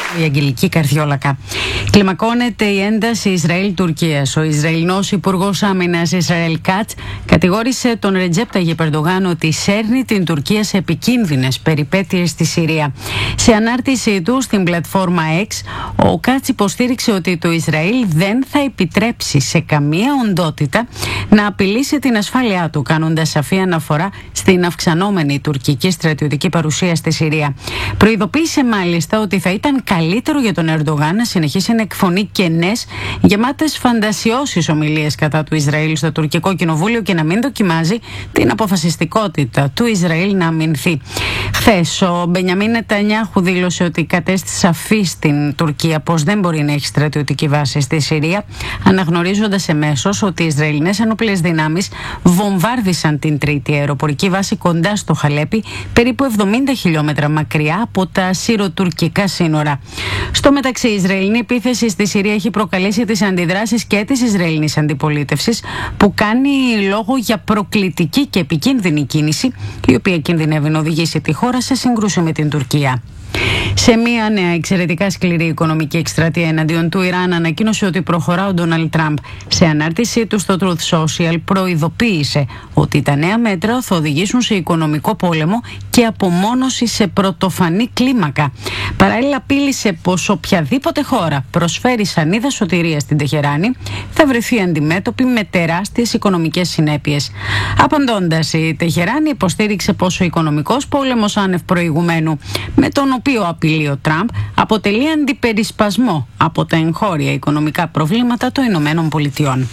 Η Αγγελική Καρδιόλακα. Κλιμακώνεται η ένταση Ισραήλ-Τουρκίας. Ο Ισραηλινός Υπουργός Άμυνας Ισραήλ Κάτς κατηγόρησε τον Ρετζέπ Ταγιπ Ερντογάν ότι σέρνει την Τουρκία σε επικίνδυνες περιπέτειες στη Συρία. Σε ανάρτησή του στην πλατφόρμα X, ο Κάτς υποστήριξε ότι το Ισραήλ δεν θα επιτρέψει σε καμία οντότητα να απειλήσει την ασφάλειά του, κάνοντας σαφή αναφορά στην αυξανόμενη τουρκική στρατιωτική παρουσία στη Συρία. Προειδοποίησε μάλιστα ότι θα ήταν καλύτερο για τον Ερντογάν να συνεχίσει να εκφωνεί κενές, γεμάτες φαντασιώσεις ομιλίες κατά του Ισραήλ στο τουρκικό κοινοβούλιο και να μην δοκιμάζει την αποφασιστικότητα του Ισραήλ να αμυνθεί. Χθες ο Μπενιαμίν Νετανιάχου δήλωσε ότι κατέστησε σαφή στην Τουρκία πως δεν μπορεί να έχει στρατιωτική βάση στη Συρία, αναγνωρίζοντας εμέσως ότι οι Ισραηλινές ενόπλες δυνάμεις βομβάρδισαν την τρίτη αεροπορική βάση κοντά στο Χαλέπι, περίπου 70 χιλιόμετρα μακριά από τα συροτουρκικά σύνορα. Στο μεταξύ, η Ισραηλινή επίθεση στη Συρία έχει προκαλέσει τις αντιδράσεις και της Ισραηλινής αντιπολίτευσης, που κάνει λόγο για προκλητική και επικίνδυνη κίνηση, η οποία κινδυνεύει να οδηγήσει τη χώρα σε σύγκρουση με την Τουρκία. Σε μια νέα εξαιρετικά σκληρή οικονομική εκστρατεία εναντίον του Ιράν, ανακοίνωσε ότι προχωρά ο Ντόναλντ Τραμπ. Σε ανάρτησή του στο Truth Social, προειδοποίησε ότι τα νέα μέτρα θα οδηγήσουν σε οικονομικό πόλεμο και απομόνωση σε πρωτοφανή κλίμακα. Παράλληλα, απείλησε πως οποιαδήποτε χώρα προσφέρει σανίδα σωτηρίας στην Τεχεράνη θα βρεθεί αντιμέτωπη με τεράστιες οικονομικές συνέπειες. Απαντώντας, η Τεχεράνη υποστήριξε πως ο οικονομικός πόλεμος άνευ προηγουμένου, με τον οποίο απειλεί ο Τραμπ, αποτελεί αντιπερισπασμό από τα εγχώρια οικονομικά προβλήματα των Ηνωμένων Πολιτειών.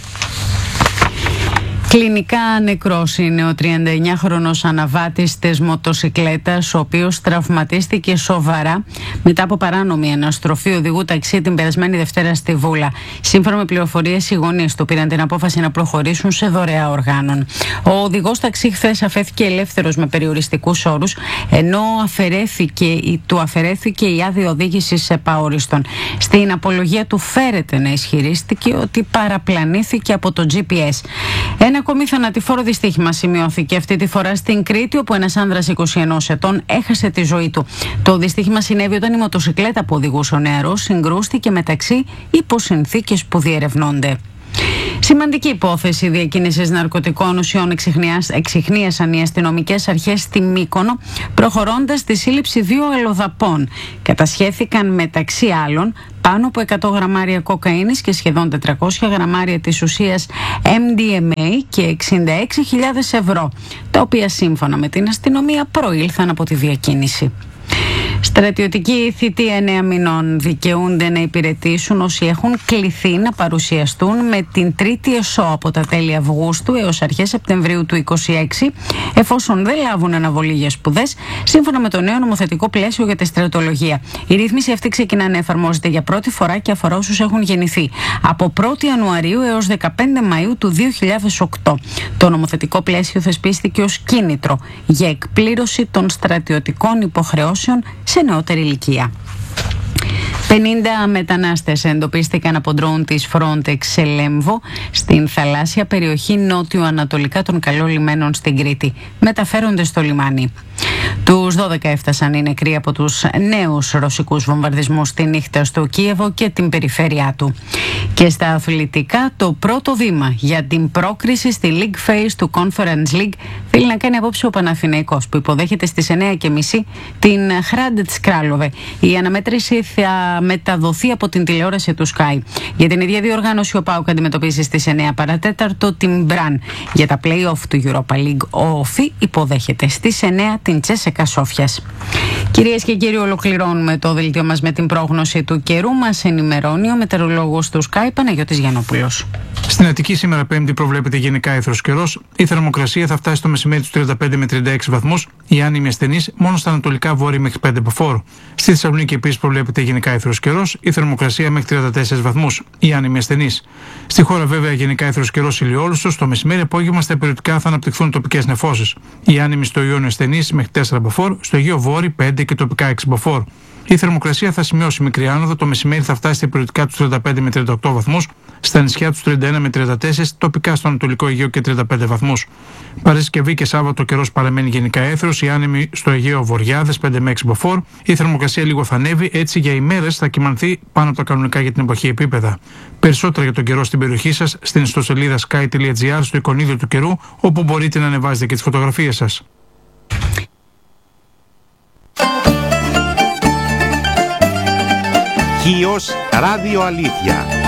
Κλινικά νεκρός είναι ο 39χρονος αναβάτης της μοτοσικλέτας, ο οποίος τραυματίστηκε σοβαρά μετά από παράνομη αναστροφή οδηγού ταξί την περασμένη Δευτέρα στη Βούλα. Σύμφωνα με πληροφορίες, οι γονείς του πήραν την απόφαση να προχωρήσουν σε δωρεά οργάνων. Ο οδηγός ταξί χθες αφέθηκε ελεύθερος με περιοριστικούς όρους, ενώ του αφαιρέθηκε η άδεια οδήγησης επαόριστον. Στην απολογία του φέρεται να ισχυρίστηκε ότι παραπλανήθηκε από το GPS. Ένα ακόμη θανατηφόρο δυστύχημα σημειώθηκε αυτή τη φορά στην Κρήτη, όπου ένας άνδρας 21 ετών έχασε τη ζωή του. Το δυστύχημα συνέβη όταν η μοτοσικλέτα που οδηγούσε ο νεαρός συγκρούστηκε μεταξύ υποσυνθήκες που διερευνώνται. Σημαντική υπόθεση διακίνησης ναρκωτικών ουσιών εξιχνίασαν οι αστυνομικές αρχές στη Μύκονο, προχωρώντας στη σύλληψη 2 αλλοδαπών. Κατασχέθηκαν μεταξύ άλλων πάνω από 100 γραμμάρια κοκαίνης και σχεδόν 400 γραμμάρια της ουσίας MDMA και 66.000 ευρώ, τα οποία σύμφωνα με την αστυνομία προήλθαν από τη διακίνηση. Στρατιωτικοί θητεία 9 μηνών δικαιούνται να υπηρετήσουν όσοι έχουν κληθεί να παρουσιαστούν με την τρίτη ΕΣΟ από τα τέλη Αυγούστου έως αρχές Σεπτεμβρίου του 2026, εφόσον δεν λάβουν αναβολή για σπουδές, σύμφωνα με το νέο νομοθετικό πλαίσιο για τη στρατολογία. Η ρύθμιση αυτή ξεκινά να εφαρμόζεται για πρώτη φορά και αφορά όσους έχουν γεννηθεί από 1η Ιανουαρίου έως 15 Μαΐου του 2008. Το νομοθετικό πλαίσιο θεσπίστηκε ως κίνητρο για εκπλήρωση των στρατιωτικών υποχρεώσεων σε νεότερη ηλικία. 50 μετανάστες εντοπίστηκαν από ντρόουν της Frontex σε Λέμβο, στην θαλάσσια περιοχή νότιο-ανατολικά των καλών λιμένων στην Κρήτη. Μεταφέρονται στο λιμάνι. Τους 12 έφτασαν οι νεκροί από τους νέους ρωσικούς βομβαρδισμούς στη νύχτα στο Κίεβο και την περιφέρειά του. Και στα αθλητικά, το πρώτο βήμα για την πρόκριση στη League Phase του Conference League θέλει να κάνει απόψε ο Παναθηναϊκός, που υποδέχεται στις 9:30 την Hradec Králové. Η αναμέτρηση θα μεταδοθεί από την τηλεόραση του Sky. Για την ίδια διοργάνωση, ο ΠΑΟΚ αντιμετωπίζει στις 9 παρατέταρτο την Μπραν. Για τα play-off του Europa League, ο ΟΦΗ υποδέχεται στις 9 την Τσέσεκα Σόφιας. Κυρίες και κύριοι, ολοκληρώνουμε το δελτίο μας με την πρόγνωση του καιρού. Μας ενημερώνει ο μετεωρολόγος του Sky, Παναγιώτης Γιαννόπουλος. Στην Αττική σήμερα Πέμπτη προβλέπεται γενικά αίθρος καιρός. Η θερμοκρασία θα φτάσει στο μεσημέρι τους 35 με 36 βαθμούς. Οι άνεμοι ασθενείς μόνο στα ανατολικά βόρεια μέχρι 5 μποφόρ. Στη Θεσσαλονίκη επίσης προβλέπεται γενικά αίθρος καιρός. Η θερμοκρασία μέχρι 34 βαθμούς. Οι άνεμοι ασθενείς. Στη χώρα βέβαια γενικά αίθρος καιρός ηλιόλουστος. Το μεσημέρι απόγευμα στα περιοδικά θα αναπτυχθούν τοπικές νεφώσεις. Οι άνεμοι στο Ιόνιο ασθενείς μέχρι 4 μποφόρ. Στο Αιγαίο Βόρειο 5 και τοπικά 6 μποφόρ. Η θερμοκρασία θα σημειώσει μικρή άνοδο. Το μεσημέρι θα φτάσει στα περιοδικά του 35 με 38 βαθμούς. Στα νησιά τους 31 με 34, τοπικά στο Ανατολικό Αιγαίο και 35 βαθμούς. Παρασκευή και Σάββατο καιρός παραμένει γενικά έθρος, οι άνεμοι στο Αιγαίο βοριάδες 5 με 6 μποφόρ. Η θερμοκρασία λίγο θα ανέβει, έτσι για ημέρες θα κυμανθεί πάνω από τα κανονικά για την εποχή επίπεδα. Περισσότερα για τον καιρό στην περιοχή σας στην ιστοσελίδα sky.gr στο εικονίδιο του καιρού, όπου μπορείτε να ανεβάζετε και τις φωτογραφίες σας. Χίος Ράδιο Αλήθεια.